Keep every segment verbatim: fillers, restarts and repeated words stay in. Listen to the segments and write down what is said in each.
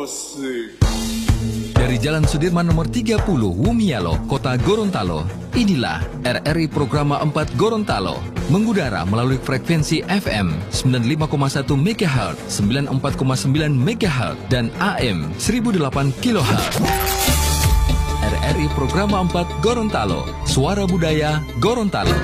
Dari Jalan Sudirman nomor tiga puluh, Wumialo, Kota Gorontalo, inilah R R I Programa empat Gorontalo, mengudara melalui frekuensi F M sembilan puluh lima koma satu megahertz, sembilan puluh empat koma sembilan megahertz, dan A M seribu delapan kilohertz. R R I Programa empat Gorontalo, Suara Budaya Gorontalo.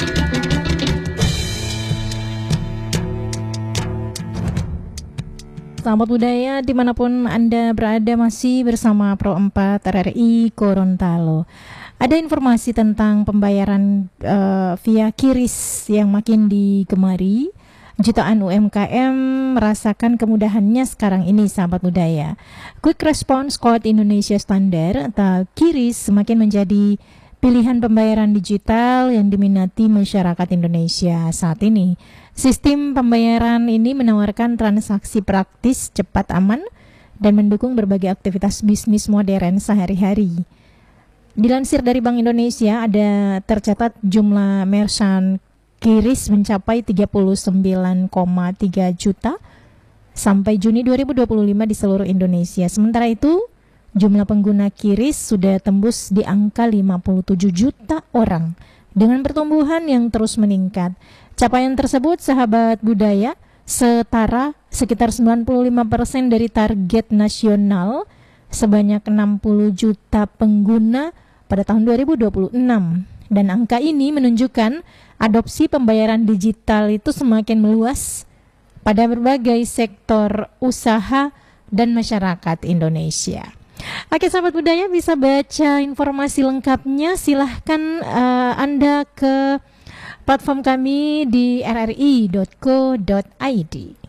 Selamat budaya dimanapun Anda berada, masih bersama Pro empat R R I Gorontalo. Ada informasi tentang pembayaran uh, via QRIS yang makin digemari. Jutaan U M K M merasakan kemudahannya sekarang ini, sahabat budaya. Quick Response Code Indonesia Standard atau QRIS semakin menjadi pilihan pembayaran digital yang diminati masyarakat Indonesia saat ini. Sistem pembayaran ini menawarkan transaksi praktis, cepat, aman, dan mendukung berbagai aktivitas bisnis modern sehari-hari. Dilansir dari Bank Indonesia, ada tercatat jumlah merchant QRIS mencapai tiga puluh sembilan koma tiga juta sampai Juni dua ribu dua puluh lima di seluruh Indonesia. Sementara itu, jumlah pengguna QRIS sudah tembus di angka lima puluh tujuh juta orang dengan pertumbuhan yang terus meningkat. Capaian tersebut, sahabat budaya, setara sekitar sembilan puluh lima persen dari target nasional sebanyak enam puluh juta pengguna pada tahun dua ribu dua puluh enam. Dan angka ini menunjukkan adopsi pembayaran digital itu semakin meluas pada berbagai sektor usaha dan masyarakat Indonesia. Oke, sahabat budaya, bisa baca informasi lengkapnya silahkan uh, Anda ke platform kami di r r i dot co dot i d.